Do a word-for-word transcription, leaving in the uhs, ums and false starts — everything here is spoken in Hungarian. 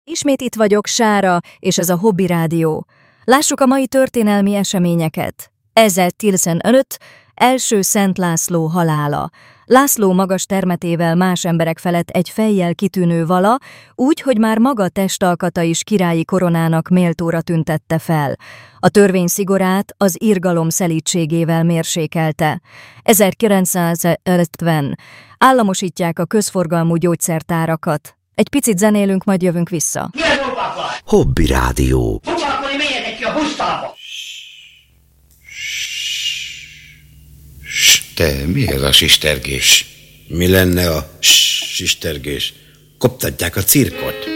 Ismét itt vagyok, Sára, és ez a Hobby Rádió. Lássuk a mai történelmi eseményeket. ezertizenöt. Első Szent László halála. László magas termetével más emberek felett egy fejjel kitűnő vala, úgy, hogy már maga testalkata is királyi koronának méltóra tüntette fel. A törvény szigorát az irgalom szelídségével mérsékelte. ezerkilencszázötven. Államosítják a közforgalmú gyógyszertárakat. Egy picit zenélünk, majd jövünk vissza. Mi az ópákban? Hobby Rádió. Foglalkozni, menjetek ki a busztába! Te, mi ez a sistergés? Mi lenne a sistergés? Koptatják a cirkot.